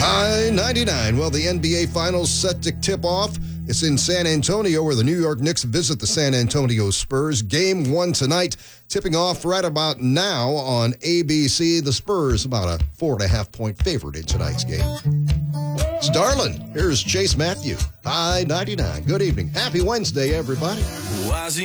I-99. Well, the NBA Finals set to tip off. It's in San Antonio where the New York Knicks visit the San Antonio Spurs. Game 1 tonight, tipping off right about now on ABC. The Spurs about a 4.5-point favorite in tonight's game. Starlin, here's Chase Matthew. I-99. Good evening. Happy Wednesday, everybody.